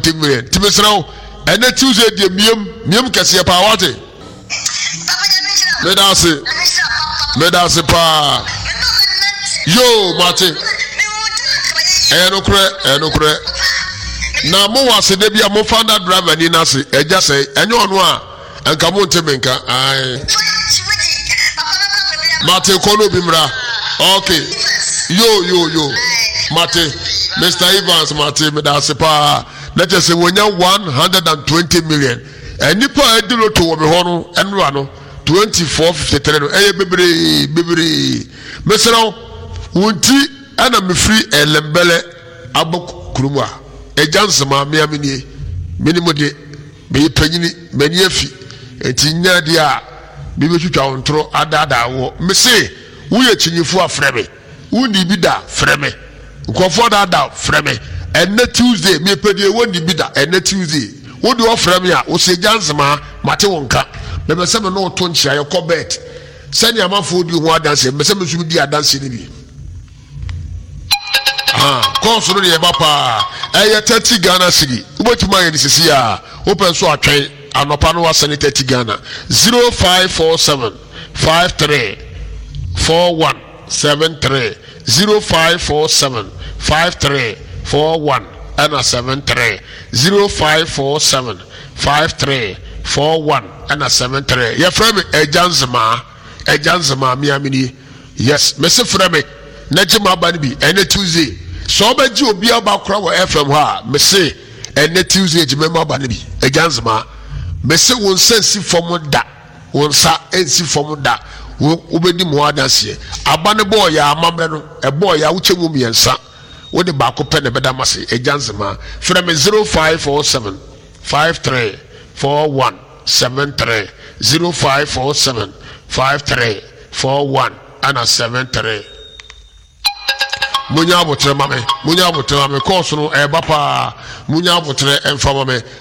120 million. Timisrao, and the Tuesday, the Mium Cassia Pawate. Medasi pa. Yo, Martin. Enokre. Na mo wase de bia mo founder driver ni na se eja say enyo ono a anka mo ntemenka ai Mate kono bimra. Okay. Yo. Mate. Mr. Evans Mate medasi pa. Let us say wonya 120 million. Enipa edilo to wo me ho no enro ano 2453 no eye bebre. Mesero wonti ana me free elembele abok kurumwa. Ejansama miamini minimode be panyini mani afi enti nya dia bi betwitwa ontro adada wo me se wo ye chinyifo afreme wo ni bi da freme nkofo dada freme enne Tuesday me pedie wo ni bi da enne Tuesday wo de ofreme a wo se ejansama mate wonka me be se me no to nchia ye kobet sani amafo di ho adanse me se me sum di adanse ni bi Consolo de Bapa, 30 Ghana City. What you mind is here? Open so a train and Opano Senate 30 Ghana 0547 53 4173 0547 53 41 and a 73 0547 53 41 and a 73. Your friend Ejansama Miamini. Yes, Mr. Freme. Najima Banibi, and Tuesday. So bad you be about crowd FM ha, me say, and Tuesday, Jimma Banibi, a Gansma. Me say, won't sense from that, won't sa, and see from that, won't obey more than say. A banner boy, ya mamma, a boy, ya uche mummy and sa, with the back of pen, a bedamasi, a Gansma, from 0547 53 41 73 0547 53 41 and a 73. Munya botre mame course no e bapa munya botre emfa mame